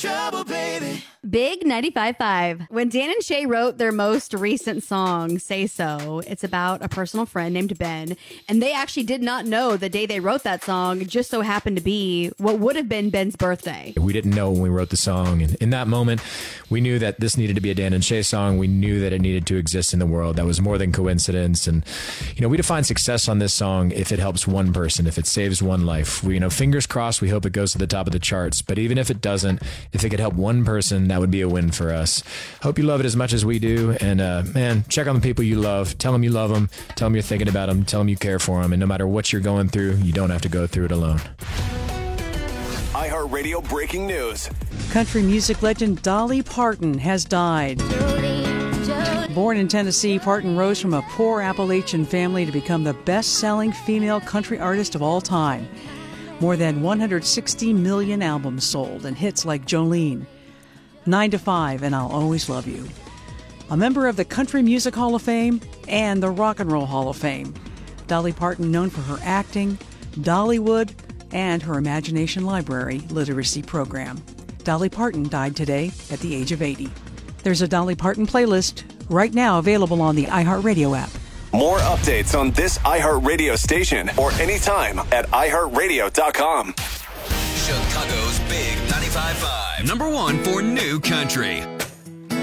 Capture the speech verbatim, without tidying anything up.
trouble, baby. Big ninety-five point five. When Dan and Shay wrote their most recent song, Say So, it's about a personal friend named Ben. And they actually did not know the day they wrote that song just so happened to be what would have been Ben's birthday. We didn't know when we wrote the song. And in that moment, we knew that this needed to be a Dan and Shay song. We knew that it needed to exist in the world. That was more than coincidence. And, you know, we define success on this song if it helps one person, if it saves one life. We, you know, fingers crossed, we hope it goes to the top of the charts. But even if it doesn't, if it could help one person, that would be a win for us. Hope you love it as much as we do. And, uh, man, check on the people you love. Tell them you love them. Tell them you're thinking about them. Tell them you care for them. And no matter what you're going through, you don't have to go through it alone. iHeartRadio breaking news. Country music legend Dolly Parton has died. Born in Tennessee, Parton rose from a poor Appalachian family to become the best-selling female country artist of all time. More than one hundred sixty million albums sold and hits like Jolene, Nine to Five, and I'll Always Love You. A member of the Country Music Hall of Fame and the Rock and Roll Hall of Fame, Dolly Parton known for her acting, Dollywood, and her Imagination Library literacy program. Dolly Parton died today at the age of eighty. There's a Dolly Parton playlist right now available on the iHeartRadio app. More updates on this iHeartRadio station or anytime at i heart radio dot com. Chicago's Big ninety-five point five. Number one for new country.